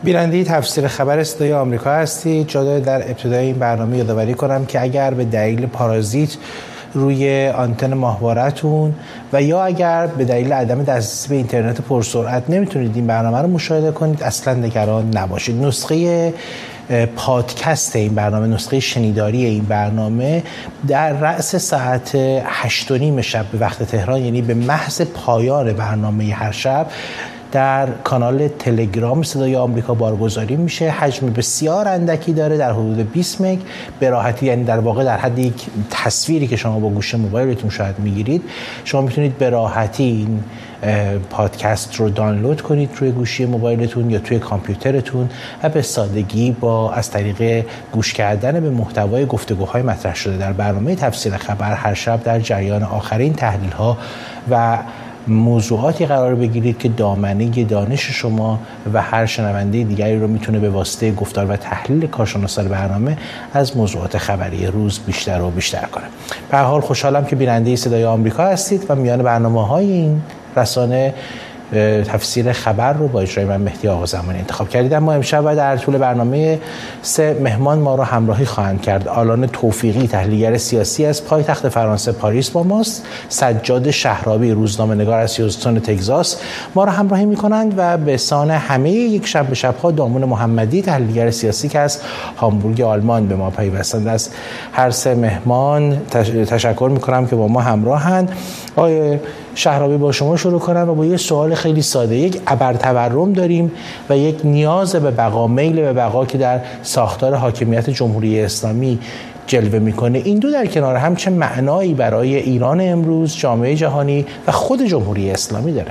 بیننده تفسیر خبر صدای آمریکا هستید. جا داره در ابتدای این برنامه یادآوری کنم که اگر به دلیل پارازیت روی آنتن ماهواره‌تون و یا اگر به دلیل عدم دسترسی به اینترنت پرسرعت نمیتونید این برنامه رو مشاهده کنید، اصلا نگران نباشید. نسخه پادکست این برنامه، نسخه شنیداری این برنامه در رأس ساعت 8:30 شب به وقت تهران، یعنی به محض پایان برنامه هر شب، در کانال تلگرام صدای آمریکا بارگذاری میشه. حجم بسیار اندکی داره، در حدود 20 مگ به راحتی، یعنی در واقع در حد یک تصویری که شما با گوشه موبایلتون شاید میگیرید، شما میتونید به راحتی این پادکست رو دانلود کنید روی گوشی موبایلتون یا توی کامپیوترتون و به سادگی با از طریق گوش کردن به محتوای گفتگوهای مطرح شده در برنامه تفسیر خبر هر شب در جریان آخرین تحلیل‌ها و موضوعاتی قرار بگیرید که دامنه دانش شما و هر شنونده دیگری رو میتونه به واسطه گفتار و تحلیل کارشناسان برنامه از موضوعات خبری روز بیشتر و بیشتر کنه. به هر حال خوشحالم که بیننده صدای آمریکا هستید و میان برنامه‌های این رسانه تفسیر خبر رو با اجرای من مهدی آقازمانی انتخاب کردید. اما امشب و در طول برنامه 3 مهمان ما رو همراهی خواهند کرد. آلان توفیقی، تحلیلگر سیاسی از پایتخت فرانسه پاریس با ماست. سجاد شهرابی، روزنامه‌نگار از هیوستون تگزاس ما رو همراهی می‌کنند و به سان همه یک شنبه شب‌ها دامون محمدی، تحلیلگر سیاسی که از هامبورگ آلمان به ما پیوستند. از هر 3 مهمان تشکر می‌کنم که با ما همراهند. آقای شهرابی، با شما شروع کنم و با یه سوال خیلی ساده. یک ابرتورم داریم و یک نیاز به بقا، میل به بقا که در ساختار حاکمیت جمهوری اسلامی جلوه میکنه. این دو در کنار هم چه معنایی برای ایران امروز، جامعه جهانی و خود جمهوری اسلامی داره؟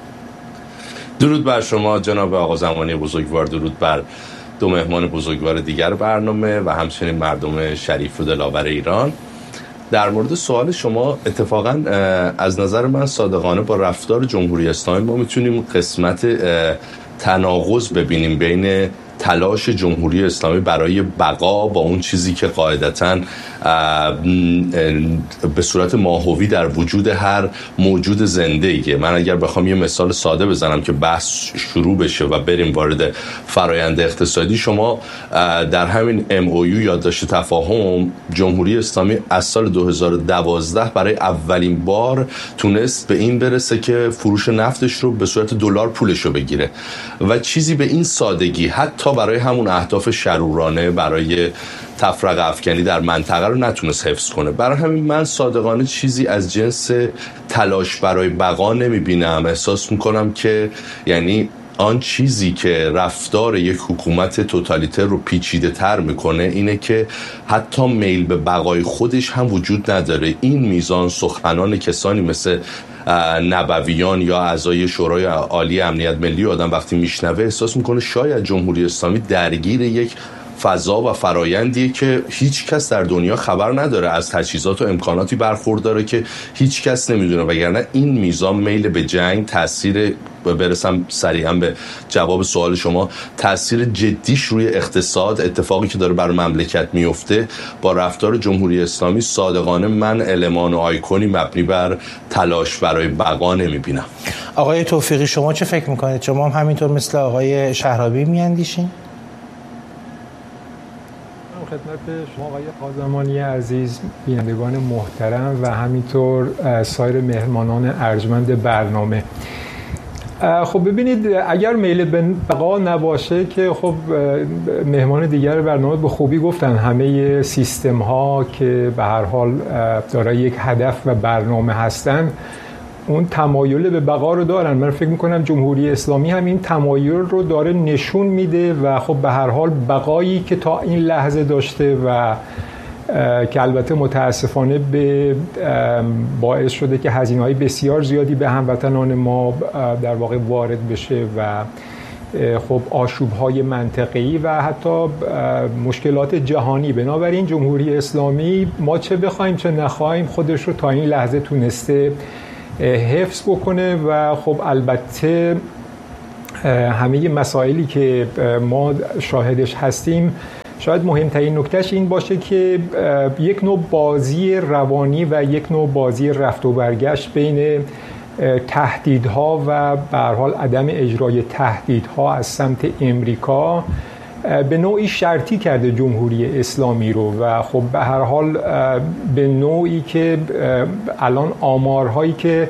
درود بر شما جناب آقازمانی بزرگوار، درود بر 2 مهمان بزرگوار دیگر برنامه و همچنین مردم شریف و دلاور ایران. در مورد سوال شما، اتفاقا از نظر من صادقانه با رفتار جمهوری اسلامی ما میتونیم قسمت تناقض ببینیم بین تلاش جمهوری اسلامی برای بقا با اون چیزی که قاعدتاً به صورت ماهوی در وجود هر موجود زنده‌ایه. من اگر بخوام یه مثال ساده بزنم که بحث شروع بشه و بریم وارد فرایند اقتصادی، شما در همین MOU یادداشت تفاهم، جمهوری اسلامی از سال 2012 برای اولین بار تونست به این برسه که فروش نفتش رو به صورت دلار پولش رو بگیره و چیزی به این سادگی حتی برای همون اهداف شرورانه برای تفرقه افکنی در منطقه رو نتونست حفظ کنه. برای همین من صادقانه چیزی از جنس تلاش برای بقا نمیبینم. احساس میکنم که یعنی آن چیزی که رفتار یک حکومت توتالیتر رو پیچیده تر میکنه اینه که حتی میل به بقای خودش هم وجود نداره. این میزان سخنان کسانی مثل نبویان یا اعضای شورای عالی امنیت ملی آدم وقتی میشنوه احساس میکنه شاید جمهوری اسلامی درگیر یک فضا و فرایندیه که هیچ کس در دنیا خبر نداره، از تجهیزات و امکاناتی برخورداره که هیچ کس نمیدونه، وگرنه این میزان میل به جنگ تاثیر، برسم سریعا به جواب سوال شما، تاثیر جدیش روی اقتصاد، اتفاقی که داره بر مملکت میفته با رفتار جمهوری اسلامی، صادقانه من المان و آیکونی مبنی بر تلاش برای بقا نمیبینم. آقای توفیقی، شما چه فکر میکنید؟ شما هم همینطور مثل آقای شهرابی میاندیشین؟ خدمت شما آقای قازمانی عزیز، بینندگان محترم و همینطور سایر مهمانان ارجمند برنامه. خب ببینید، اگر میل به بقا نباشه که خب مهمان دیگر برنامه به خوبی گفتن همه سیستم ها که به هر حال دارای یک هدف و برنامه هستن اون تمایل به بقا رو دارن. من فکر میکنم جمهوری اسلامی هم این تمایل رو داره نشون میده و خب به هر حال بقایی که تا این لحظه داشته و که البته متاسفانه به باعث شده که هزینه‌های بسیار زیادی به هموطنان ما در واقع وارد بشه و خب آشوب‌های منطقه‌ای و حتی مشکلات جهانی. بنابراین جمهوری اسلامی ما چه بخوایم چه نخوایم خودش رو تا این لحظه تونسته حفظ بکنه و خب البته همه مسائلی که ما شاهدش هستیم، شاید مهمترین نکتهش این باشه که یک نوع بازی روانی و یک نوع بازی رفت و برگشت بین تهدیدها و به هر حال عدم اجرای تهدیدها از سمت امریکا به نوعی شرطی کرده جمهوری اسلامی رو و خب به هر حال به نوعی که الان آمارهایی که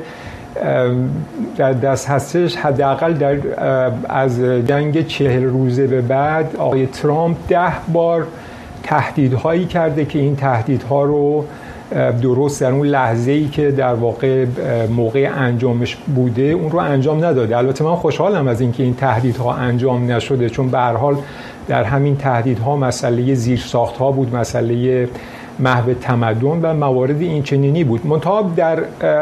در دست هستش حداقل از جنگ 40 روزه به بعد آقای ترامپ 10 بار تهدیدهایی کرده که این تهدیدها رو درست در اون لحظه‌ای که در واقع موقع انجامش بوده اون رو انجام نداده. البته من خوشحالم از اینکه این تهدیدها انجام نشده، چون به هر حال در همین تهدیدها مسئله زیرساخت‌ها بود، مسئله محو تمدن و موارد این چنینی بود. منتها در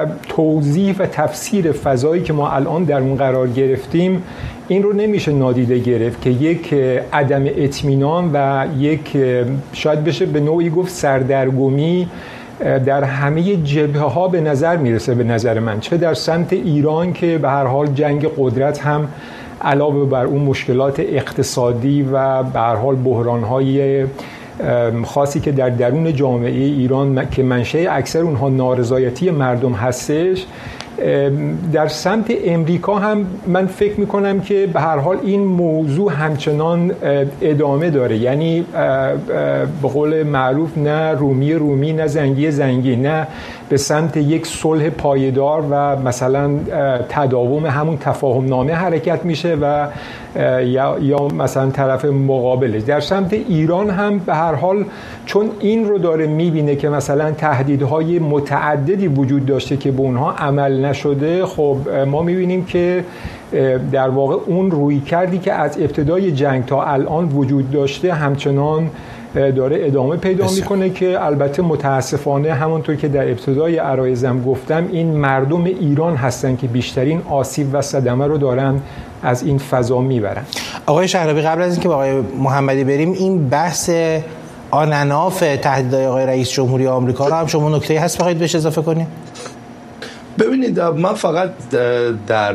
توضیح و تفسیر فضایی که ما الان در اون قرار گرفتیم این رو نمیشه نادیده گرفت که یک عدم اطمینان و یک شاید بشه به نوعی گفت سردرگمی در همه جبهه‌ها به نظر میرسه. به نظر من چه در سمت ایران که به هر حال جنگ قدرت هم علاوه بر اون مشکلات اقتصادی و به هر حال بحران‌های خاصی که در درون جامعه ایران که منشأ اکثر اونها نارضایتی مردم هستش، در سمت امریکا هم من فکر میکنم که به هر حال این موضوع همچنان ادامه داره. یعنی به قول معروف نه رومی نه زنگی، نه به سمت یک صلح پایدار و مثلا تداوم همون تفاهم نامه حرکت میشه و یا مثلا طرف مقابلش. در سمت ایران هم به هر حال چون این رو داره میبینه که مثلا تهدیدهای متعددی وجود داشته که به اونها عمل نشده، خب ما میبینیم که در واقع اون روی کردی که از ابتدای جنگ تا الان وجود داشته همچنان داره ادامه پیدا میکنه که البته متاسفانه همونطور که در ابتدای عرایزم گفتم این مردم ایران هستن که بیشترین آسیب و صدمه رو دارن از این فضا میبرن. آقای شهرابی، قبل از اینکه با آقای محمدی بریم، این بحث آنناف تهدیدهای آقای رئیس جمهوری آمریکا رو هم شما نکته‌ای هست بخواید بهش اضافه کنید؟ ببینید، من فقط در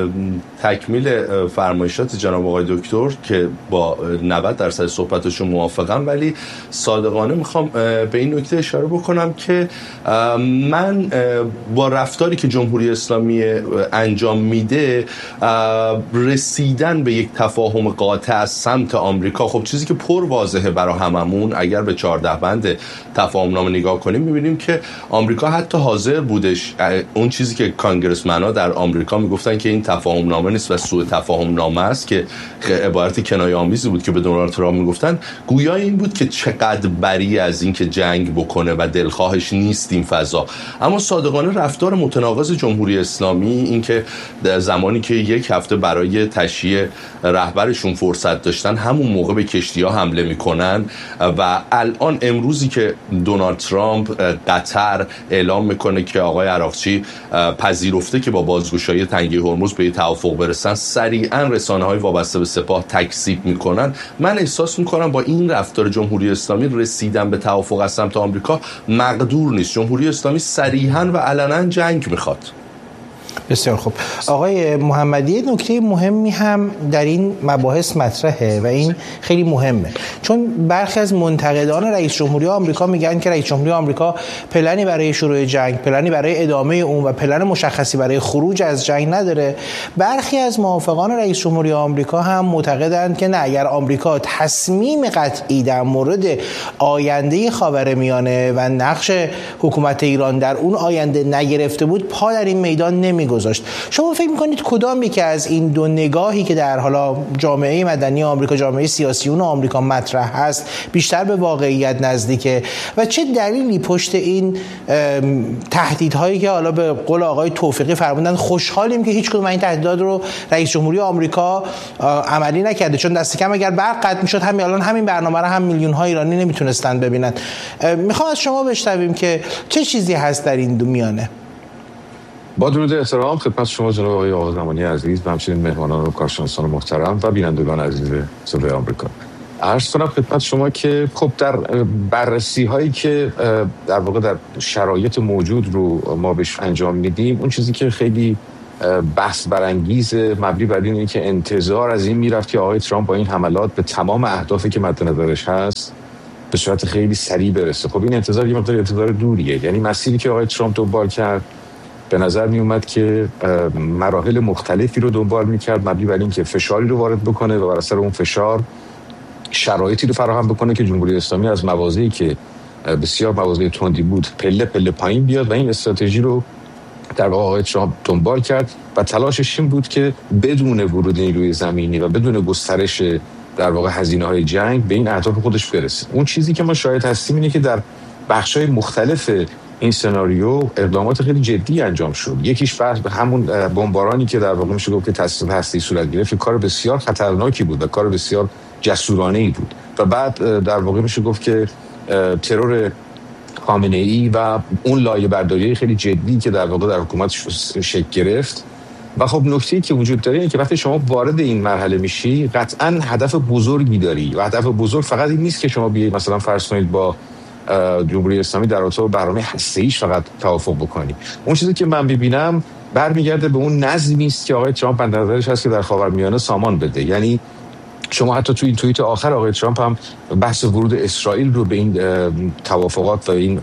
تکمیل فرمایشات جناب آقای دکتر که با 90% صحبتشون موافقم، ولی صادقانه میخوام به این نکته اشاره بکنم که من با رفتاری که جمهوری اسلامی انجام میده رسیدن به یک تفاهم قاطع از سمت آمریکا، خب چیزی که پر واضحه برای هممون، اگر به 14 بند تفاهم نامه نگاه کنیم میبینیم که آمریکا حتی حاضر بودش اون چیزی که کانگرسمن‌ها در آمریکا میگفتن که این تفاهم نامه نیست و سوء تفاهم نامه است، که عبارت کنایه‌آمیزی بود که به دونالد ترامپ میگفتن، گویا این بود که چقدر بری از این که جنگ بکنه و دلخواهش نیست این فضا. اما صادقانه رفتار متناقض جمهوری اسلامی، این که در زمانی که یک هفته برای تشییع رهبرشون فرصت داشتن همون موقع به کشتی‌ها حمله میکنن و الان امروزی که دونالد ترامپ قطر اعلام میکنه که آقای عراقچی پذیرفته که با بازگشایی تنگه هرمز به توافق برسن، سریعا رسانه‌های وابسته به سپاه تکذیب میکنن. من احساس میکنم با این رفتار جمهوری اسلامی رسیدن به توافق از سمت آمریکا مقدور نیست. جمهوری اسلامی صریحا و علنا جنگ میخواد. بسیار خوب. آقای محمدی، نکته مهمی هم در این مباحث مطرحه و این خیلی مهمه، چون برخی از منتقدان رئیس جمهوری آمریکا میگن که رئیس جمهوری آمریکا پلنی برای شروع جنگ، پلنی برای ادامه اون و پلن مشخصی برای خروج از جنگ نداره. برخی از موافقان رئیس جمهوری آمریکا هم معتقدند که نه، اگر آمریکا تصمیم قطعی در مورد آینده خاورمیانه و نقش حکومت ایران در اون آینده نگرفته بود، پا در این میدان نمیگذاشت. شما فکر میکنید کدام یکی از این دو نگاهی که در حالا جامعه مدنی آمریکا، جامعه سیاسیون آمریکا مطرح هست، بیشتر به واقعیت نزدیکه و چه دلیلی پشت این تهدیدهایی که حالا به قول آقای توفیقی فرمودن خوشحالیم که هیچ کدوم این تهدیدات رو رئیس جمهوری آمریکا عملی نکرده، چون دست کم اگر برق قطع میشد همین الان همین برنامه رو هم میلیون ها ایرانی نمیتونستن ببینن. میخوام از شما بشنویم که چه چیزی هست در این دو میانه. با درود احترام خدمت شما جناب آقای آقازمانی عزیز و همچنین مهمانان و کارشناسان محترم و بینندگان عزیز صدای آمریکا، عرض کنم خدمت شما که خب در بررسی هایی که در واقع در شرایط موجود رو ما بهش انجام میدیم، اون چیزی که خیلی بحث برانگیز مبنی بر اینه که انتظار از این میرفت که آقای ترامپ با این حملات به تمام اهدافی که مد نظرش هست به صورت خیلی سریع برسه. خب این انتظار یه مقدار انتظار دوریه، یعنی مسیری که آقای ترامپ دنبال کرد به نظر می اومد که مراحل مختلفی رو دنبال میکرد مبنی بر این که فشاری رو وارد بکنه و بر اثر اون فشار شرایطی رو فراهم بکنه که جمهوری اسلامی از مواضعی که بسیار مواضع تندی بود پله پله پایین بیاد و این استراتژی رو در واقع آقای ترامپ دنبال کرد و تلاشش این بود که بدون ورود نیروی زمینی و بدون گسترش در واقع هزینه‌های جنگ به این اهداف خودش برسه. اون چیزی که ما شاهد هستیم اینه که در بخش‌های مختلف این سناریو اقدامات خیلی جدی انجام شد. یکیش بحث به همون بمبارانی که در واقع میشه گفت که تسلیم هستی صورت گرفت، کار بسیار خطرناکی بود و کار بسیار جسورانه‌ای بود. و بعد در واقع میشه گفت که ترور خامنه‌ای و اون لایه برداری خیلی جدی که در واقع در حکومت شکل گرفت. و خب نکته‌ای که وجود داره اینه که وقتی شما وارد این مرحله میشی قطعاً هدف بزرگی داری و هدف بزرگ فقط این نیست که شما بیایید مثلا فرض کنید با جمهوری اسلامی در رابطه با برنامه هسته‌ایش فقط توافق بکنی. اون چیزی که من ببینم برمیگرده به اون نظمی است که آقای ترامپ به نظرش هست که در خاورمیانه سامان بده. یعنی شما حتی توی این توییت آخر آقای ترامپ هم بحث ورود اسرائیل رو به این توافقات و این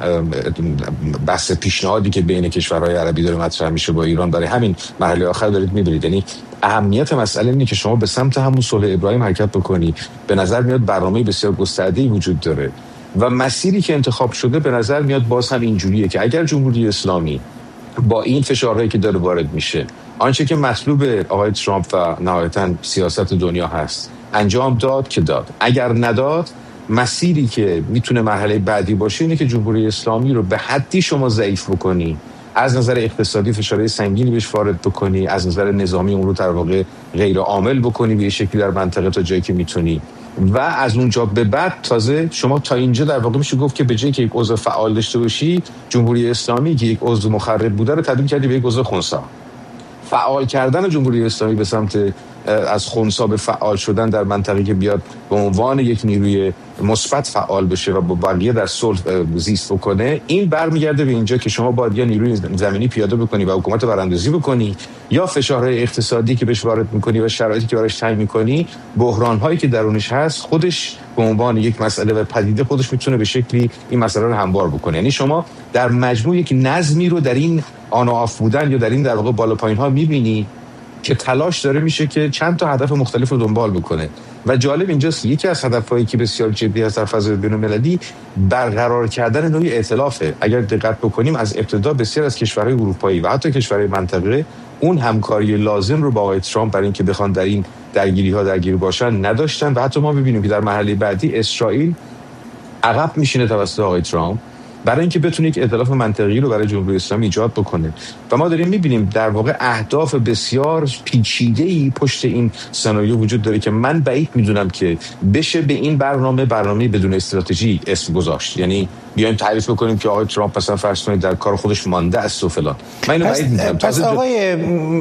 بحث پیشنهادی که بین کشورهای عربی داره مطرح میشه با ایران برای همین مرحله آخر دارید میبرید. یعنی اهمیت مسئله اینه که شما به سمت همون صلح ابراهیم حرکت بکنی. به نظر میاد برنامه بسیار گسترده‌ای وجود داره و مسیری که انتخاب شده به نظر میاد باز هم اینجوریه که اگر جمهوری اسلامی با این فشارهایی که داره وارد میشه آنچه که مطلوب آقای ترامپ و نهایتاً سیاست دنیا هست انجام داد که داد، اگر نداد مسیری که میتونه مرحله بعدی باشه اینه که جمهوری اسلامی رو به حدی شما ضعیف بکنی، از نظر اقتصادی فشارهای سنگینی بهش وارد بکنی، از نظر نظامی اون رو در واقع غیر عامل بکنی به شکلی در منطقه تا جایی که میتونی و از اونجا به بعد تازه شما تا اینجا در واقع میشه گفت که به جایی که یک عضو فعال داشته باشی جمهوری اسلامی که یک عضو مخرب بوده رو تبدیل کردی به یک عضو خنثی. فعال کردن جمهوری اسلامی به سمت از خنثی به فعال شدن در منطقه که بیاد به عنوان یک نیروی مثبت فعال بشه و با بقیه در صلح زیست بکنه، این برمیگرده به اینجا که شما باید یا نیروی زمینی پیاده بکنی و حکومت براندازی بکنی یا فشارهای اقتصادی که بهش وارد میکنی و شرایطی که براش تعیین میکنی، بحران‌هایی که درونش هست خودش به عنوان یک مسئله و پدیده خودش میتونه به شکلی این مسئله رو هموار بکنه. یعنی شما در مجموع یک نظمی رو در این آن و آف بودن یا در این در واقع بالا پایین ها میبینی که تلاش داره میشه که چند تا هدف مختلف رو دنبال بکنه. و جالب اینجاست یکی از هدفهایی که بسیار جدی است در فضای بین‌المللی برقرار کردن نوعی ائتلافه. اگر دقت بکنیم از ابتدا بسیار از کشورهای اروپایی و حتی کشورهای منطقه اون همکاری لازم رو با آقای ترامپ برای اینکه بخوان در این درگیری باشن نداشتن و حتی ما ببینیم که در مرحله بعدی اسرائیل عقب میشینه توسط آقای ترامپ برای اینکه بتونه یک ائتلاف منطقی رو برای جمهوری اسلامی ایجاد بکنه. و ما داریم می‌بینیم در واقع اهداف بسیار پیچیده‌ای پشت این سناریو وجود داره که من بعید می‌دونم که بشه به این برنامه بدون استراتژی اسم گذاشت. یعنی بیایم تعریف بکنیم که آقای ترامپ مثلا فرض کنید در کار خودش مانده است و فلان. من اینو بعید می‌دونم. پس آقای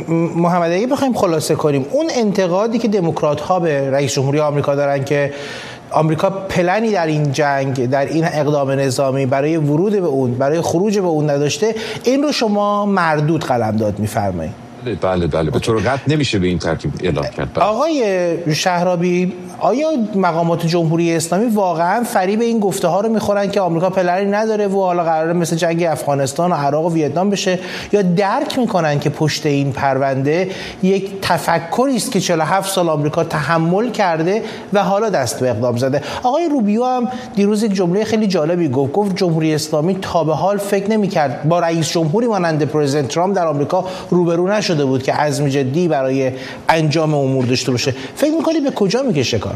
محمدی بخوایم خلاصه کنیم اون انتقادی که دموکرات‌ها به رئیس جمهوری آمریکا دارن که آمریکا پلنی در این جنگ، در این اقدام نظامی برای ورود به اون، برای خروج به اون نداشته، این رو شما مردود قلمداد می‌فرمایید؟ بله به طور قطع نمیشه به این ترتیب اعلام کرد. آقای شهرابی، آیا مقامات جمهوری اسلامی واقعا فریب این گفته ها رو میخورن که آمریکا پلنی نداره و حالا قراره مثل جنگ افغانستان و عراق و ویتنام بشه، یا درک میکنن که پشت این پرونده یک تفکری است که 47 سال آمریکا تحمل کرده و حالا دست به اقدام زده؟ آقای روبیو هم دیروز یک جمله خیلی جالبی گفت جمهوری اسلامی تا به حال فکر نمیکرد با رئیس جمهوری مانند پرزیدنت ترامپ در آمریکا روبرو نشده بود که عزم جدی برای انجام امور داشته باشه. فکر می‌کنی به کجا میکشه کار؟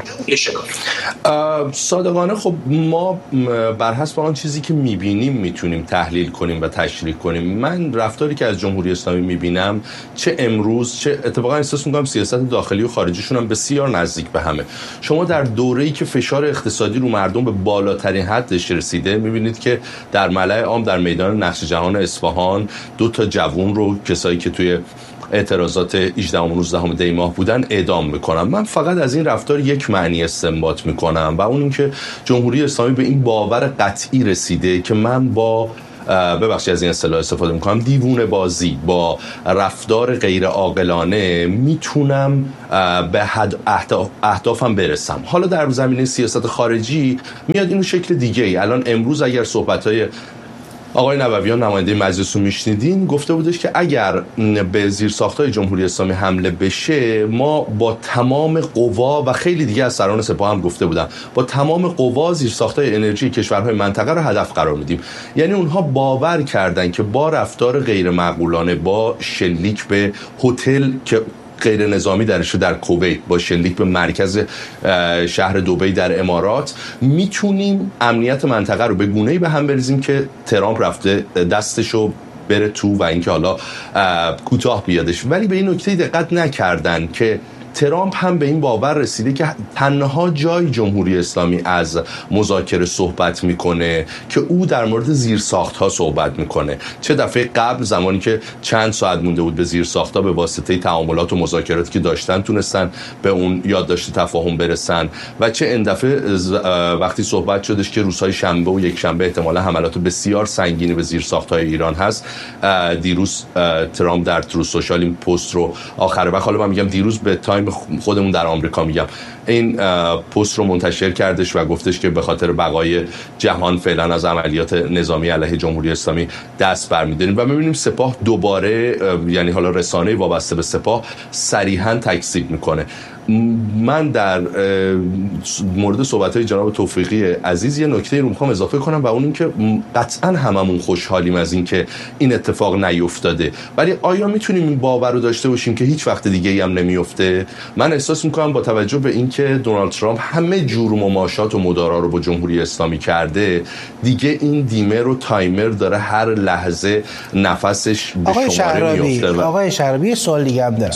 صادقانه خب ما بر حسب آن چیزی که میبینیم میتونیم تحلیل کنیم و تشریح کنیم. من رفتاری که از جمهوری اسلامی میبینم چه امروز چه اتفاقا احساس میکنم سیاست داخلی و خارجیشون هم بسیار نزدیک به همه. شما در دوره‌ای که فشار اقتصادی رو مردم به بالاترین حدش رسیده میبینید که در ملأ عام در میدان نقش جهان اصفهان 2 تا جوان رو کسایی که توی اعتراضات 18 و 19 دی ماه بودن اعدام میکنن. من فقط از این رفتار یک معنی استنباط میکنم و اون این که جمهوری اسلامی به این باور قطعی رسیده که من با ببخشید از این اصطلاح استفاده میکنم دیوونه بازی با رفتار غیر عاقلانه میتونم به اهدافم برسم. حالا در زمینه سیاست خارجی میاد اینو شکل دیگه ای. الان امروز اگر صحبت‌های آقای نبویان نماینده مجلس رو میشنیدین گفته بودش که اگر به زیرساخت‌های جمهوری اسلامی حمله بشه ما با تمام قوا و خیلی دیگه از سران سپاه هم گفته بودن با تمام قوا زیرساخت‌های انرژی کشورهای منطقه رو هدف قرار میدیم. یعنی اونها باور کردن که با رفتار غیر معقولانه، با شلیک به هتل که غیر نظامی درش در کویت، با شلیک به مرکز شهر دبی در امارات، میتونیم امنیت منطقه رو به گونه‌ای به هم بریزیم که ترامپ رفته دستشو بره تو و اینکه حالا کوتاه بیادش. ولی به این نکته دقت نکردن که ترامپ هم به این باور رسیده که تنها جای جمهوری اسلامی از مذاکره صحبت میکنه که او در مورد زیرساخت‌ها صحبت میکنه. چه دفعه قبل زمانی که چند ساعت مونده بود به زیرساخت‌ها به واسطه تعاملات و مذاکراتی که داشتن تونستن به اون یادداشت تفاهم برسن، و چه این دفعه وقتی صحبت شدش که روزهای شنبه و یک شنبه احتمالاً حملات بسیار سنگینی به زیرساخت‌های ایران هست. دیروز ترامپ در ترو سوشال این پست رو آخر وقت، حالا من میگم دیروز به تایم خودمون در آمریکا میگم، این پست رو منتشر کردش و گفتش که به خاطر بقای جهان فعلا از عملیات نظامی علیه جمهوری اسلامی دست برمی‌داریم. و می‌بینیم سپاه دوباره، یعنی حالا رسانه وابسته به سپاه صریحاً تکذیب میکنه. من در مورد صحبت‌های جناب توفیقی عزیز یه نکته رو می‌خوام اضافه کنم و اون این که قطعاً هممون خوشحالیم از این که این اتفاق نیفتاده، ولی آیا میتونیم این باور رو داشته باشیم که هیچ وقت دیگه‌ای هم نمیفته؟ من احساس می‌کنم با توجه به اینکه دونالد ترامپ همه جور مماشات و مدارا رو با جمهوری اسلامی کرده، دیگه این دیمر و تایمر داره هر لحظه نفسش به شماره میفته. آقای شهرابی سوال دیگه هم دارم.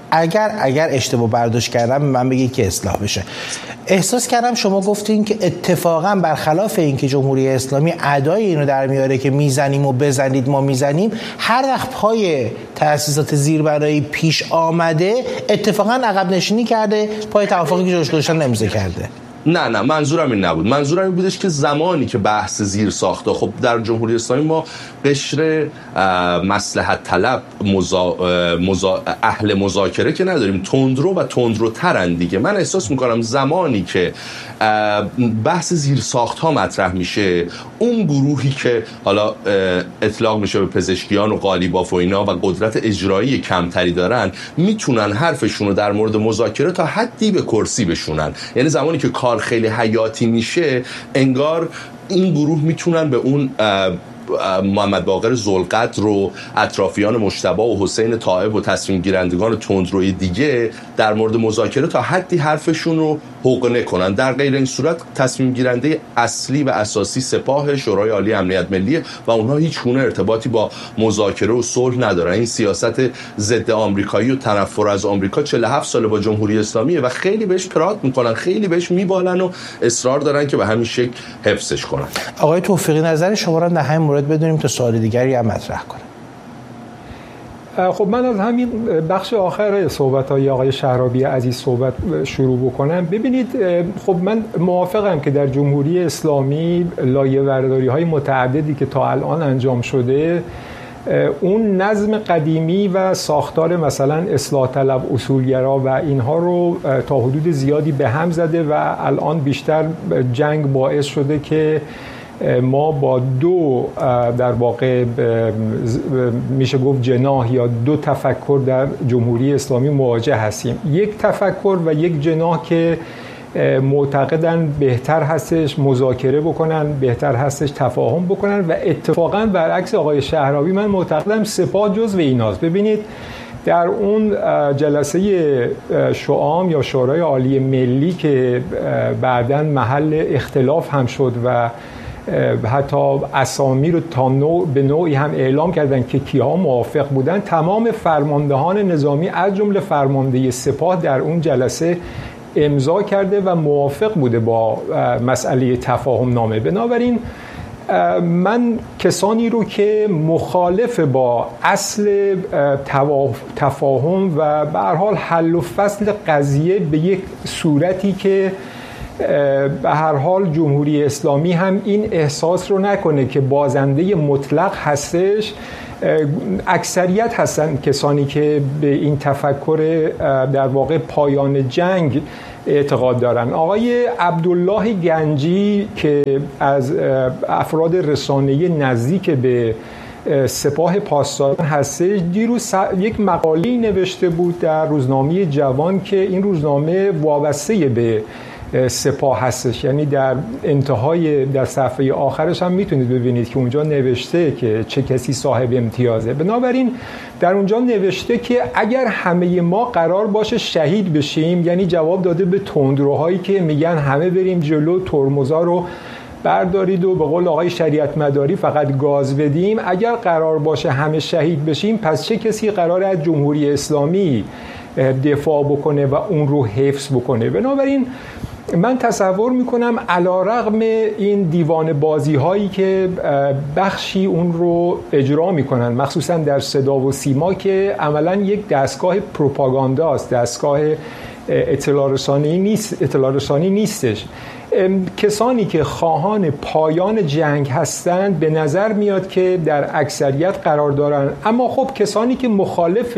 اگر اشتباه برداشت کردم من بگید که اصلاح بشه. احساس کردم شما گفتین که اتفاقا برخلاف این که جمهوری اسلامی ادای اینو در میاره که میزنیم و بزنید ما میزنیم، هر وقت پای تأسیسات زیربنایی پیش آمده اتفاقا عقب نشینی کرده، پای توافقی که جلوش گذاشتن نمیزه کرده. نه منظورم این نبود. منظورم این بودش که زمانی که بحث زیر ساخته، خب در جمهوری اسلامی ما قشر مصلحت طلب اهل مذاکره که نداریم، تندرو و تندروترن دیگه. من احساس میکنم زمانی که بحث زیر ساخت ها مطرح میشه، اون گروهی که حالا اطلاق میشه به پزشکیان و قالیباف و اینا و قدرت اجرایی کمتری دارن، میتونن حرفشون رو در مورد مذاکره تا حدی به کرسی بشونن. یعنی زمانی که کار خیلی حیاتی میشه، انگار این گروه میتونن به اون محمد باقر ذوالقدر و اطرافیان مجتبی و حسین طائب و تصمیم گیرندگان تندروی دیگه در مورد مذاکره تا حدی حرفشون رو حقنه کنن. در غیر این صورت تصمیم گیرنده اصلی و اساسی سپاه، شورای عالی امنیت ملی، و اونها هیچ گونه ارتباطی با مذاکره و صلح ندارن. این سیاست ضد آمریکایی و تنفر از آمریکا 47 ساله با جمهوری اسلامیه و خیلی بهش پرات میکنن، خیلی بهش میبالن و اصرار دارن که به همین شکل حفظش کنن. آقای توفیقی نظر شما را در همین مورد بدونیم تا سوال دیگری هم مطرح کنم. خب من از همین بخش آخر صحبت‌های آقای شهرابی عزیز صحبت شروع بکنم. ببینید، خب من موافقم که در جمهوری اسلامی لایه‌برداری‌های متعددی که تا الان انجام شده، اون نظم قدیمی و ساختار مثلا اصلاح طلب، اصولگرا و اینها رو تا حدود زیادی به هم زده و الان بیشتر جنگ باعث شده که ما با دو در واقع میشه گفت جناح یا دو تفکر در جمهوری اسلامی مواجه هستیم. یک تفکر و یک جناح که معتقدن بهتر هستش مذاکره بکنن، بهتر هستش تفاهم بکنن، و اتفاقا برعکس آقای شهرابی من معتقدم سپاه جزو ایناست. ببینید در اون جلسه شؤام یا شورای عالی ملی که بعداً محل اختلاف هم شد و حتی اسامی رو به نوعی هم اعلام کردن که کیها موافق بودن، تمام فرماندهان نظامی از جمله فرمانده سپاه در اون جلسه امضا کرده و موافق بوده با مسئله تفاهم نامه. بنابراین من کسانی رو که مخالف با اصل تفاهم و به هر حال حل و فصل قضیه به یک صورتی که به هر حال جمهوری اسلامی هم این احساس رو نکنه که بازنده مطلق هستش، اکثریت هستن کسانی که به این تفکر در واقع پایان جنگ اعتقاد دارن. آقای عبدالله گنجی که از افراد رسانه‌ای نزدیک به سپاه پاسداران هستش، دیروز یک مقاله نوشته بود در روزنامه جوان که این روزنامه وابسته به سپاه هستش، یعنی در انتهای در صفحه آخرش هم میتونید ببینید که اونجا نوشته که چه کسی صاحب امتیازه. بنابراین در اونجا نوشته که اگر همه ما قرار باشه شهید بشیم، یعنی جواب داده به تندروهایی که میگن همه بریم جلو، ترمزا رو بردارید و به قول آقای شریعت مداری فقط گاز بدیم، اگر قرار باشه همه شهید بشیم پس چه کسی قراره از جمهوری اسلامی دفاع بکنه و اون رو حفظ بکنه؟ بنابراین من تصور میکنم علیرغم این دیوانه بازی هایی که بخشی اون رو اجرا میکنن، مخصوصا در صدا و سیما که عملا یک دستگاه پروپاگاندا است، دستگاه اطلاع رسانی نیستش، کسانی که خواهان پایان جنگ هستند به نظر میاد که در اکثریت قرار دارن. اما خب کسانی که مخالف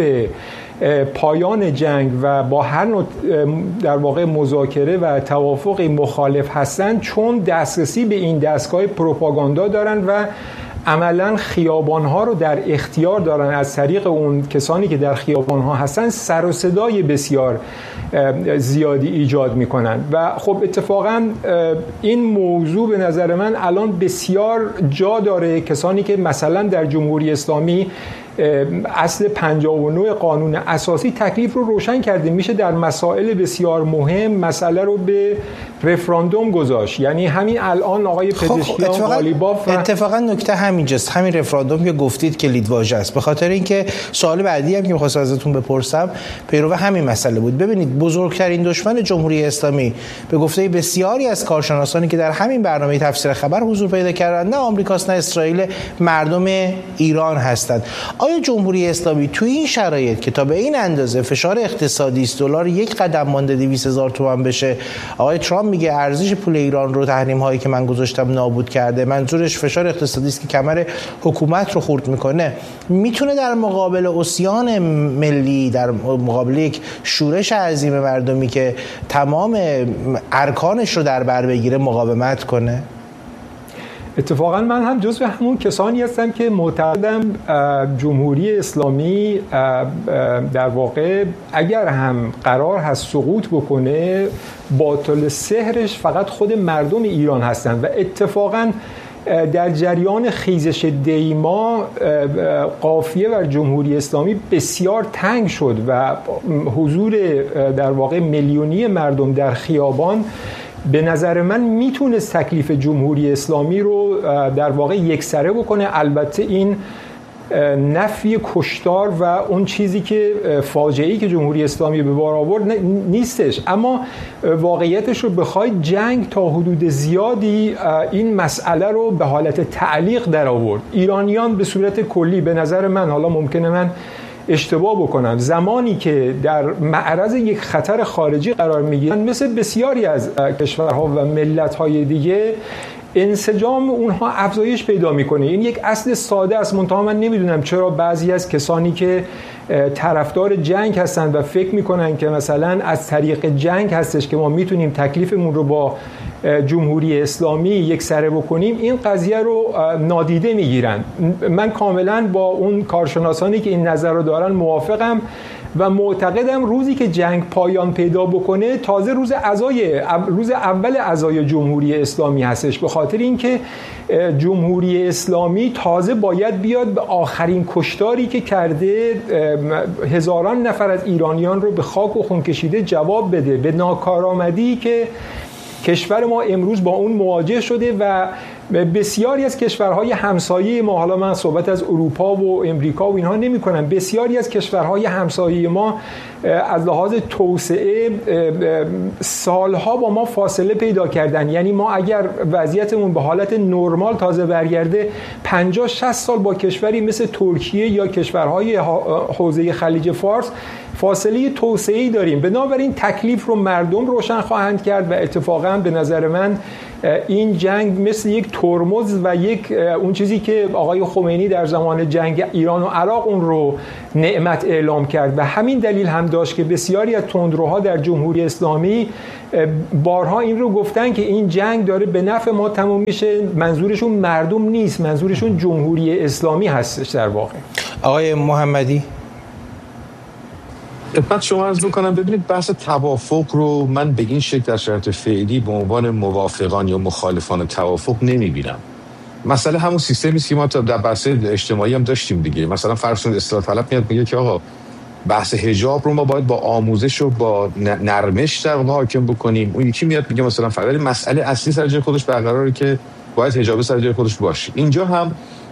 پایان جنگ و با هر نوع در واقع مذاکره و توافق مخالف هستند، چون دسترسی به این دستگاه پروپاگاندا دارن و عملا خیابان‌ها رو در اختیار دارن، از طریق اون کسانی که در خیابان‌ها هستن سر و صدای بسیار زیادی ایجاد میکنن. و خب اتفاقا این موضوع به نظر من الان بسیار جا داره. کسانی که مثلا در جمهوری اسلامی اصل 59 قانون اساسی تکلیف رو روشن کرده، میشه در مسائل بسیار مهم مسئله رو به رفراندوم گذاشت. یعنی همین الان آقای پزشکیان قالیباف اتفاقا نکته همینجاست، همین رفراندوم که گفتید که لیدواژه است، به خاطر اینکه سوال بعدی هم که می‌خواستم ازتون بپرسم پیرو همین مسئله بود. ببینید بزرگترین دشمن جمهوری اسلامی به گفته بسیاری از کارشناسانی که در همین برنامه تفسیر خبر حضور پیدا کردند نه آمریکاست نه اسرائیل، مردم ایران هستند. آیا جمهوری اسلامی توی این شرایط که تا به این اندازه فشار اقتصادی است، دلار یک قدم مانده 200,000 تومان بشه، آقای ترامپ میگه ارزش پول ایران رو تحریم هایی که من گذاشتم نابود کرده، منظورش فشار اقتصادی است که کمر حکومت رو خورد میکنه، میتونه در مقابل عصیان ملی، در مقابل یک شورش عظیم مردمی که تمام ارکانش رو در بر بگیره مقاومت کنه؟ اتفاقا من هم جزو همون کسانی هستم که معتقدم جمهوری اسلامی در واقع اگر هم قرار هست سقوط بکنه، باطل سحرش فقط خود مردم ایران هستند. و اتفاقا در جریان خیزش دیما قافیه بر جمهوری اسلامی بسیار تنگ شد و حضور در واقع میلیونی مردم در خیابان به نظر من میتونست تکلیف جمهوری اسلامی رو در واقع یکسره بکنه. البته این نفی کشتار و اون چیزی که فاجعه‌ای که جمهوری اسلامی به بار آورد نیستش، اما واقعیتش رو بخواید جنگ تا حدود زیادی این مسئله رو به حالت تعلیق در آورد. ایرانیان به صورت کلی به نظر من، حالا ممکنه من اشتباه بکنم، زمانی که در معرض یک خطر خارجی قرار میگیرن مثل بسیاری از کشورها و ملت‌های دیگه، انسجام اونها افزایش پیدا میکنه. این یک اصل ساده است، منتها من نمیدونم چرا بعضی از کسانی که طرفدار جنگ هستند و فکر میکنن که مثلا از طریق جنگ هستش که ما میتونیم تکلیفمون رو با جمهوری اسلامی یک سره بکنیم، این قضیه رو نادیده میگیرن. من کاملا با اون کارشناسانی که این نظر رو دارن موافقم و معتقدم روزی که جنگ پایان پیدا بکنه تازه روز اول عزای جمهوری اسلامی هستش، به خاطر اینکه جمهوری اسلامی تازه باید بیاد به آخرین کشتاری که کرده هزاران نفر از ایرانیان رو به خاک و خون کشیده جواب بده، به ناکارآمدی که کشور ما امروز با اون مواجه شده و بسیاری از کشورهای همسایه ما، حالا من صحبت از اروپا و امریکا و اینها نمی کنم، بسیاری از کشورهای همسایه ما از لحاظ توسعه سالها با ما فاصله پیدا کردن. یعنی ما اگر وضعیتمون به حالت نرمال تازه برگرده 50-60 سال با کشوری مثل ترکیه یا کشورهای حوزه خلیج فارس فاصله توسعه‌ای داریم. بنابراین تکلیف رو مردم روشن خواهند کرد و اتفاقا به نظر من این جنگ مثل یک ترمز و یک اون چیزی که آقای خمینی در زمان جنگ ایران و عراق اون رو نعمت اعلام کرد و همین دلیل هم داشت که بسیاری از تندروها در جمهوری اسلامی بارها این رو گفتن که این جنگ داره به نفع ما تموم میشه. منظورشون مردم نیست، منظورشون جمهوری اسلامی هستش در واقع. آقای محمدی خدمت شما عرض می‌کنم ببینید بحث توافق رو من به این شکل در شرایط فعلی به عنوان موافقان یا مخالفان توافق نمی‌بینم. مسئله همون سیستمی است که ما در بحث اجتماعی هم داشتیم دیگه. مثلا فرض کنید اصلاح طلب میاد میگه که آقا بحث حجاب رو ما باید با آموزش و با نرمش در واقع حاکم بکنیم. اون یکی میاد میگه مثلا فقط مسئله اصلی سر جای خودش برقراره که باید حجاب سر جای خودش باشه. اینجا هم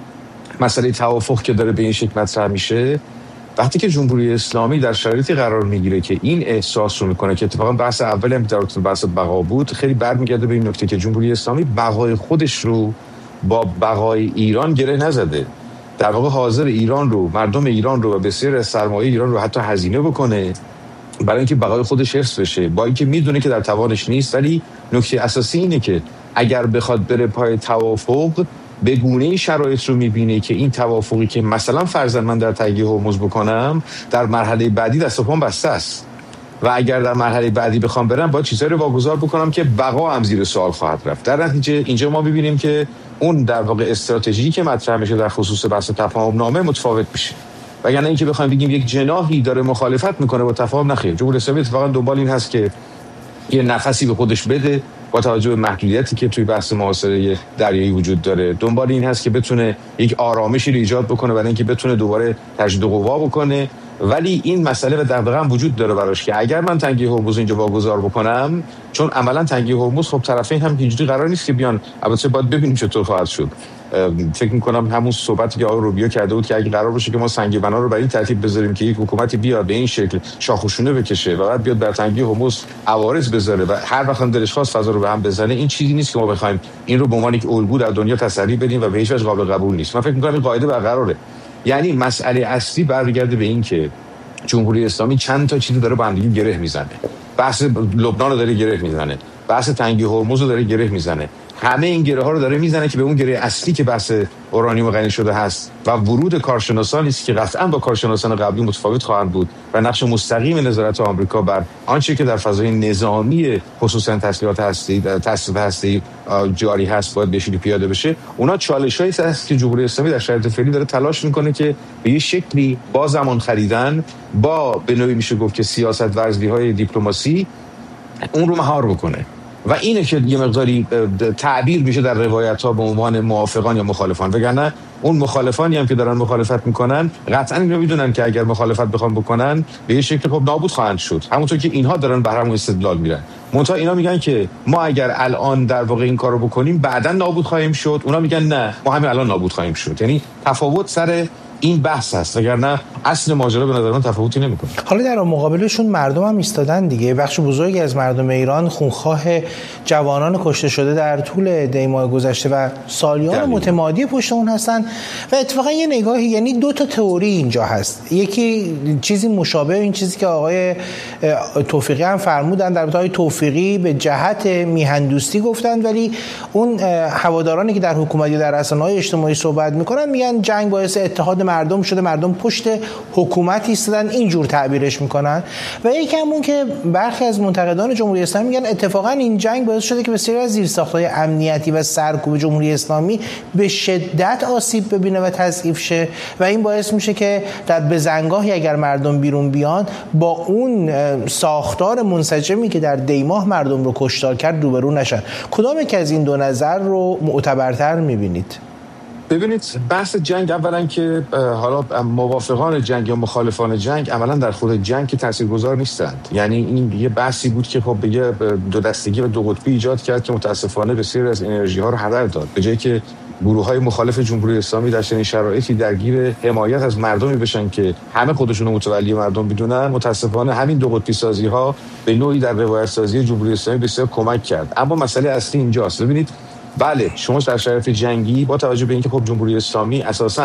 مسئله توافق که داره به این شکل مطرح میشه، وقتی که جمهوری اسلامی در شرایطی قرار میگیره که این احساس رو میکنه که اتفاقا بحث اولی هم در بحث بقا بود، خیلی برمیگرده به این نکته که جمهوری اسلامی بقای خودش رو با بقای ایران گره نزده. در واقع حاضر ایران رو، مردم ایران رو و بسیار از سرمایه ایران رو حتی هزینه بکنه برای اینکه بقای خودش حفظ بشه، با اینکه میدونه که در توانش نیست. ولی نکته اساسی اینه که اگر بخواد بره پای توافق، به گونه‌ای شرایط رو می‌بینه که این توافقی که مثلا فرضاً من در تهیه هرمز بکنم در مرحله بعدی دست و پام بسته است و اگر در مرحله بعدی بخوام برم باید چیزایی رو واگذار بکنم که بقا هم زیر سوال خواهد رفت. در نتیجه اینجا ما می‌بینیم که اون در واقع استراتژی که مطرح میشه در خصوص بحث تفاهم نامه متفاوت میشه. وگرنه اینکه بخوایم بگیم یک جناحی داره مخالفت میکنه با تفاهم، نخیر. جمهوری اسلامی اتفاقا دنبال این هست که یه نفسی به خودش بده با توجه به محدودیتی که توی بحث محاصره دریایی وجود داره. دنبال این هست که بتونه یک آرامشی رو ایجاد بکنه برای اینکه بتونه دوباره تجدید قوا بکنه. ولی این مسئله و دغدغه هم وجود داره براش که اگر من تنگی هرمز اینجا واگذار بکنم، چون عملا تنگی هرمز خب طرفین هم اینجوری قرار نیست که بیان، البته باید ببینیم چطور خواهد شد. فکر می‌کنم همون صحبتی که آقای روبیو کرده بود که اگه قرار باشه که ما سنگ بنا رو بر این ترتیب بذاریم که یک حکومتی بیاد به این شکل شاخ و شونه بکشه و بعد بیاد بر تنگی هرمز عوارض بذاره و هر وقت هم دلش خواست فضا رو به هم بزنه، این چیزی نیست که ما بخوایم این رو به عنوان یک الگو در دنیا تسری بدیم و به هیچ وجه قابل قبول نیست. من فکر می‌کنم این قاعده برقراره. یعنی مسئله اصلی برمیگرده به این که جمهوری اسلامی چند تا چیزو داره با هم دیگه گره میزنه. بحث لبنان رو داره گره میزنه، بحث تنگی هرمز رو داره گره میزنه. همه این گره ها رو داره میزنه که به اون گره اصلی که بحث اورانیوم غنی شده هست و ورود کارشناسانی است که قطعا با کارشناسان قبلی متفاوت خواهند بود و نقش مستقیم نظارت آمریکا بر آنچه که در فضای نظامی خصوصا تسلیحات هسته‌ای جاری هست باید بهش پیاده بشه. اونا چالشایی هست که جمهوری اسلامی در شرایط فعلی داره تلاش میکنه که به یه شکلی با زمان خریدن، با به نوعی میشه گفت که سیاست ورزی‌های دیپلماسی اون رو مهار بکنه و اینه که یه مقداری تعبیر میشه در روایت‌ها به عنوان موافقان یا مخالفان. وگرنه اون مخالفانی هم که دارن مخالفت میکنن قطعا اینو میدونن که اگر مخالفت بخوام بکنن به یه شکل خب نابود خواهند شد، همونطور که اینها دارن به همون استدلال میرن. منتها اینا میگن که ما اگر الان در واقع این کارو بکنیم بعداً نابود خواهیم شد، اونا میگن نه ما همین الان نابود خواهیم شد. یعنی تفاوت سر این بحث هست، وگرنه اصل ماجرا به نظر من تفاوتی نمیکنه. حالا در مقابلشون مردم هم ایستادن دیگه. بخش بزرگی از مردم ایران خونخواه جوانان کشته شده در طول دی ماه گذشته و سالیان متمادی پشت اون هستن و اتفاقا یه نگاهی، یعنی دو تا تئوری اینجا هست. یکی چیزی مشابه این چیزی که آقای توفیقی هم فرمودن، در واقع توفیقی به جهت میهندوستی گفتن، ولی اون هوادارانی که در حکومت یا در رسانه‌های اجتماعی صحبت میکنن میگن جنگ باعث اتحاد مردم شده، مردم پشت حکومت ایستادن، اینجور تعبیرش میکنن. و یکی همون که برخی از منتقدان جمهوری اسلامی میگن اتفاقا این جنگ باعث شده که بسیاری از زیرساخت‌های امنیتی و سرکوب جمهوری اسلامی به شدت آسیب ببینه و تضعیف شه و این باعث میشه که در بزنگاهی اگر مردم بیرون بیان با اون ساختار منسجمی که در دی ماه مردم رو کشتار کرد روبرو نشن. کدام یک از این دو نظر رو معتبرتر میبینید؟ ببینید بحث جنگ اولا که حالا موافقان جنگ یا مخالفان جنگ عملا در خود جنگ که تاثیرگذار نیستند. یعنی این یه بحثی بود که خب به دو دستگی و دو قطبی ایجاد کرد که متاسفانه بسیاری از انرژی ها رو هدر داد. به جایی که گروه‌های مخالف جمهوری اسلامی در چنین شرایطی درگیر حمایت از مردمی بشن که همه خودشون رو متولی مردم بدونن، متاسفانه همین دو قطبی سازی ها به نوعی در روایت سازی جمهوری اسلامی بسیار کمک کرد. اما مسئله اصلی اینجاست. ببینید بله شما در شرایط جنگی با توجه به اینکه خب جمهوری اسلامی اساساً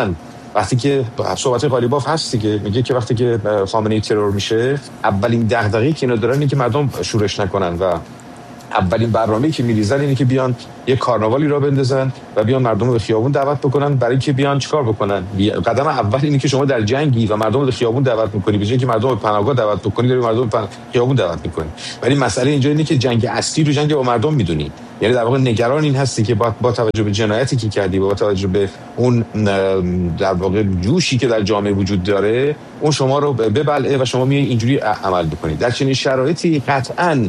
وقتی که صحبت قالیباف هستی که میگه که وقتی که خامنه‌ای ترور میشه اولین دغدغه‌ای که اینا دارن اینه که مردم شورش نکنن و اولین برنامه‌ای که می‌ریزن اینه که بیان یک کارناوالی را بندازن و بیان مردم رو به خیابون دعوت بکنن. برای اینکه بیان چیکار بکنن؟ قدم اول اینه که شما در جنگی و مردم رو به خیابون دعوت می‌کنی، به جای اینکه مردم رو به پناهگاه دعوت بکنی داری مردم رو به خیابون دعوت می‌کنی. ولی مسئله اینجا اینه که جنگ اصلی رو جنگ با مردم می‌دونی. یعنی در واقع نگران این هستی که با توجه به جنایتی که کردی و با توجه به اون در واقع جوشی که در جامعه وجود داره اون شما رو ببلعه و شما میای اینجوری عمل بکنید. در چنین شرایطی قطعاً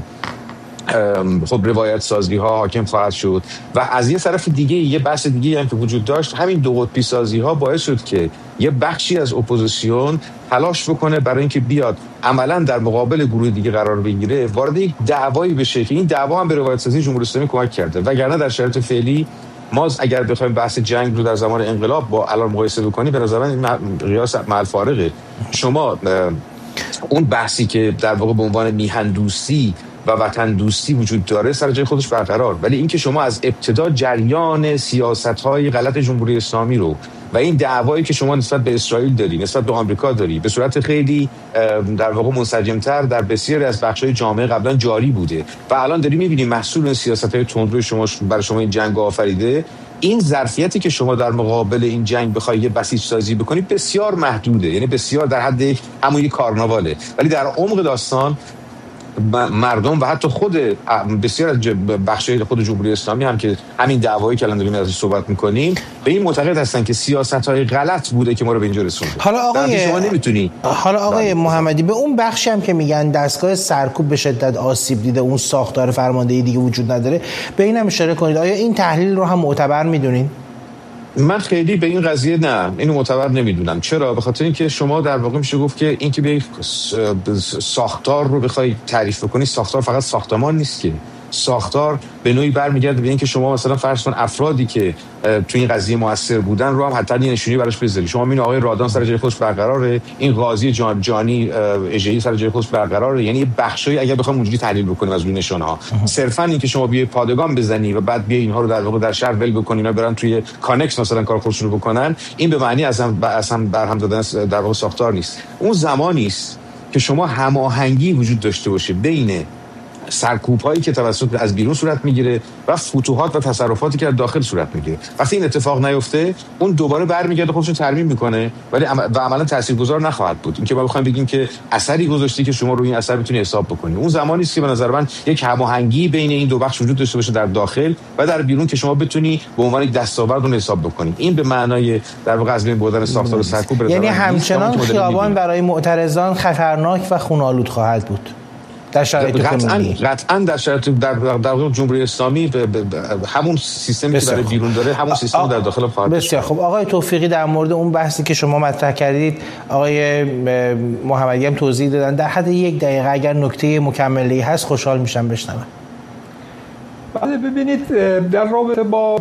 خب روایت سازی ها حاکم خواهد شد و از یه طرف دیگه یه بحث دیگه هم که وجود داشت همین دو قطبی سازی ها باعث شد که یه بخشی از اپوزیسیون تلاش بکنه برای اینکه بیاد عملاً در مقابل گروه دیگه قرار بگیره، وارد یک دعوایی بشه که این دعوا هم به روایت سازی جمهوری اسلامی کمک کرده. وگرنه در شرایط فعلی ما اگر بخوایم بحث جنگ رو در زمان انقلاب با الان مقایسه بکنیم به نظر من قیاس مع فارقه. شما اون بحثی که در واقع به عنوان میهن دوستی و وطن دوستی وجود داره سر جای خودش برقرار، ولی اینکه شما از ابتدا جریان سیاست‌های غلط جمهوری اسلامی رو و این دعوایی که شما نسبت به اسرائیل داری، نسبت به آمریکا داری، به صورت خیلی در واقع منسجم‌تر در بسیاری از بخش‌های جامعه قبلا جاری بوده و الان داری می‌بینی محصول این سیاست‌های تندروی شما برای شما این جنگ آفریده. این ظرفیتی که شما در مقابل این جنگ بخوای یه بسیج سازی بکنی بسیار محدوده، یعنی بسیار در حد همون کارناواله. ولی در عمق داستان مردم و حتی خود بسیار از بخشای خود جمهوری اسلامی هم که همین دعوایی که الان داریم ازش صحبت می‌کنیم به این معتقد هستن که سیاست‌های غلط بوده که ما رو به اینجا رسونده. حالا آقای محمدی به اون بخشی هم که میگن دستگاه سرکوب به شدت آسیب دیده، اون ساختار فرماندهی دیگه وجود نداره، به اینم اشاره کنید. آیا این تحلیل رو هم معتبر می‌دونین؟ من خیلی به این قضیه نه، اینو معتبر نمیدونم. چرا؟ به خاطر اینکه شما در واقع میشه گفت که اینکه به ساختار رو بخوای تعریف بکنی، ساختار فقط ساختمان نیست که ساختار به نوعی برمیگرده به اینکه شما مثلا فرض کن افرادی که تو این قضیه موثر بودن رو هم حتی یه نشونی براش بذاری. شما میبینید آقای رادان سر جای خودش برقراره، این قاضی جانی اژه‌ای سر جای خودش برقراره. یعنی یه بخشی اگر بخوام اونجوری تحلیل بکنیم از روی نشانه‌ها، صرفاً اینکه شما بیای پادگان بزنی و بعد بیای اینها رو در واقع در شهر ول بکنی، اینا برن توی کانکس مثلا کار خودشون رو بکنن، این به معنی اصلا برهم دادن در واقع ساختار نیست. اون زمانی است که شما هماهنگی وجود داشته باشه بین سرکوب‌هایی که توسط از بیرون صورت میگیره و فتوحات و تصرفاتی که از داخل صورت میگیره. وقتی این اتفاق نیفته، اون دوباره برمیگرده خودش رو ترمیم میکنه ولی عملاً تاثیرگذار نخواهد بود. اینکه ما بخوایم بگیم که اثری گذاشتی که شما روی این اثر میتونی حساب بکنی، اون زمانی است که به نظر من یک هماهنگی بین این دو بخش وجود داشته باشه در داخل و در بیرون که شما بتونی به عنوان یک دستاورد اون حساب بکنی. این به معنای در واقع از بین بردن ساختار و سرکوب، یعنی همچنان خیابان برای معترضان خطرناک و خون‌آلود خواهد بود. در شرایط قطعاً در شرایط در جمهوری اسلامی همون سیستمی که برای بیرون داره همون سیستم در داخل خواهد. بسیار خب. آقای توفیقی در مورد اون بحثی که شما مطرح کردید آقای محمدی هم توضیح دادن، در حد 1 دقیقه اگر نکته مکملی هست خوشحال میشم بشنوم. بله، ببینید در رابطه با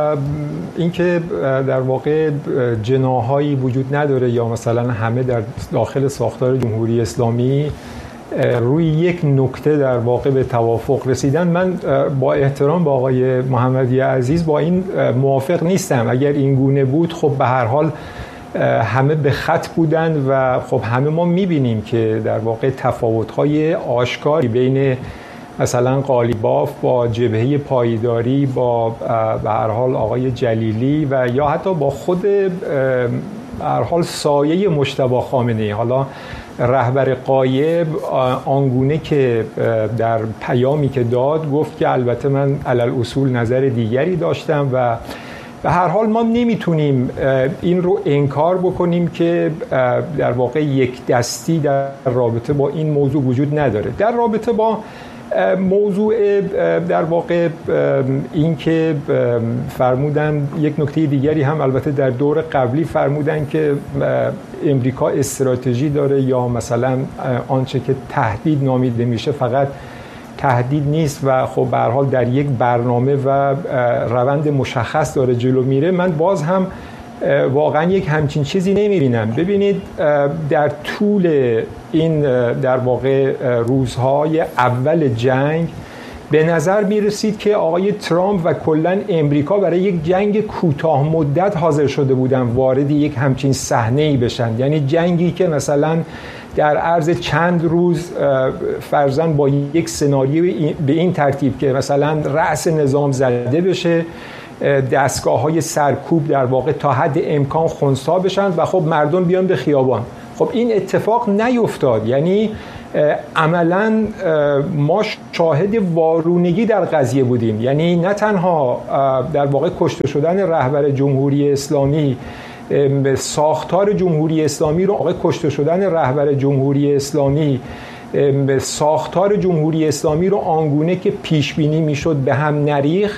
اینکه در واقع جناحایی وجود نداره یا مثلا همه در داخل ساختار جمهوری اسلامی روی یک نکته در واقع به توافق رسیدن، من با احترام با آقای محمدی عزیز با این موافق نیستم. اگر این گونه بود خب به هر حال همه به خط بودند و خب همه ما میبینیم که در واقع تفاوت‌های آشکاری بین مثلا قالیباف با جبهه پایداری با به هر حال آقای جلیلی و یا حتی با خود به هر حال سایه مجتبی خامنه‌ای. حالا رهبر غایب آنگونه که در پیامی که داد گفت که البته من علل اصول نظر دیگری داشتم و به هر حال ما نمیتونیم این رو انکار بکنیم که در واقع یک دستی در رابطه با این موضوع وجود نداره. در رابطه با موضوع در واقع این که فرمودن یک نکته دیگری هم البته در دور قبلی فرمودن که امریکا استراتژی داره یا مثلا آنچه که تهدید نامیده میشه فقط تهدید نیست و خب به هر حال در یک برنامه و روند مشخص داره جلو میره. من باز هم واقعا یک همچین چیزی نمیبینم. ببینید در طول این در واقع روزهای اول جنگ به نظر می رسید که آقای ترامپ و کلاً امریکا برای یک جنگ کوتاه مدت حاضر شده بودن وارد یک همچین صحنه‌ای بشن، یعنی جنگی که مثلا در عرض چند روز فرضاً با یک سناریو به این ترتیب که مثلا رأس نظام زده بشه، دستگاه‌های سرکوب در واقع تا حد امکان خنثی بشن و خب مردم بیان به خیابان. خب این اتفاق نیفتاد، یعنی عملاً ما شاهد وارونگی در قضیه بودیم. یعنی نه تنها در واقع کشته شدن رهبر جمهوری اسلامی ساختار جمهوری اسلامی رو کشته شدن رهبر جمهوری اسلامی ساختار جمهوری اسلامی رو آنگونه که پیش بینی میشد به هم نریخت،